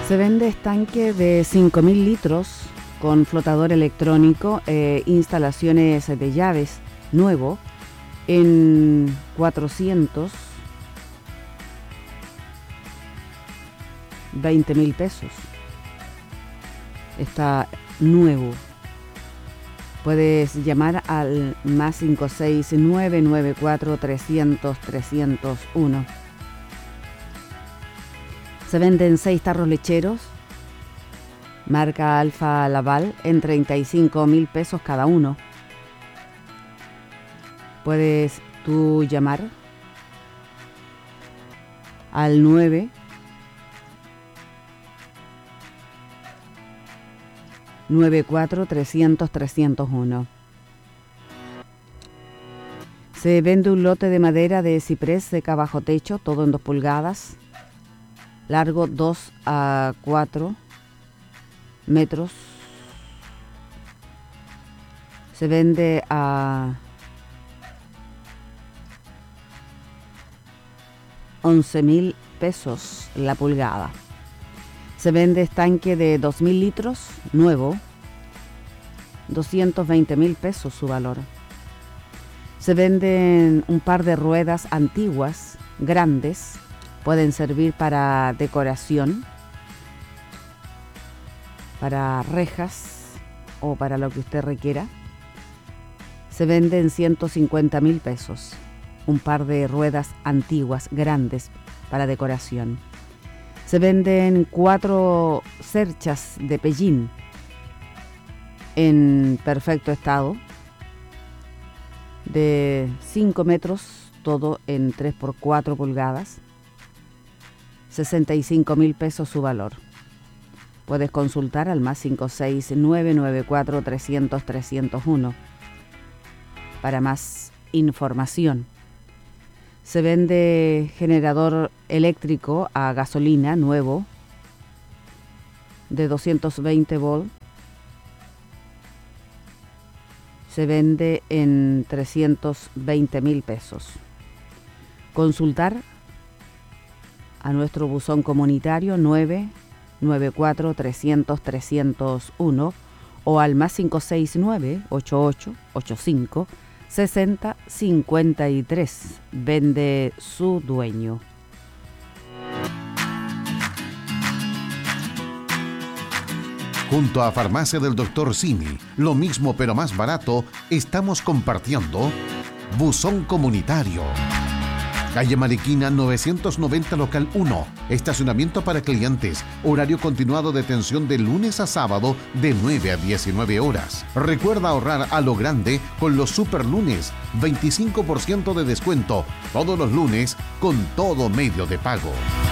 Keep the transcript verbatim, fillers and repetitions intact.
Se vende estanque de cinco mil litros con flotador electrónico, eh, instalaciones de llaves nuevo en cuatrocientos veinte mil pesos. Está nuevo. Puedes llamar al más cinco seis nueve nueve cuatro trescientos trescientos uno. Se venden seis tarros lecheros, marca Alfa Laval, en treinta y cinco mil pesos cada uno. Puedes tú llamar al nueve nueve cuatro trescientos trescientos uno. Se vende un lote de madera de ciprés seca bajo techo, todo en dos pulgadas, largo dos a cuatro metros. Se vende a once mil pesos la pulgada. Se vende estanque de dos mil litros, nuevo, doscientos veinte mil pesos su valor. Se venden un par de ruedas antiguas, grandes, pueden servir para decoración, para rejas o para lo que usted requiera. Se venden ciento cincuenta mil pesos, un par de ruedas antiguas, grandes, para decoración. Se venden cuatro cerchas de pellín en perfecto estado, de cinco metros, todo en tres por cuatro pulgadas, sesenta y cinco mil pesos su valor. Puedes consultar al más cinco seis nueve nueve cuatro trescientos trescientos uno para más información. Se vende generador eléctrico a gasolina nuevo de doscientos veinte volts. Se vende en trescientos veinte mil pesos. Consultar a nuestro buzón comunitario nueve nueve cuatro trescientos trescientos uno o al más cinco seis nueve ocho ocho ocho cinco sesenta cincuenta y tres. Vende su dueño. Junto a Farmacia del Doctor Simi, lo mismo pero más barato, estamos compartiendo Buzón Comunitario. Calle Mariquina novecientos noventa, local uno. Estacionamiento para clientes. Horario continuado de atención de lunes a sábado de nueve a diecinueve horas. Recuerda ahorrar a lo grande con los super lunes. veinticinco por ciento de descuento todos los lunes con todo medio de pago.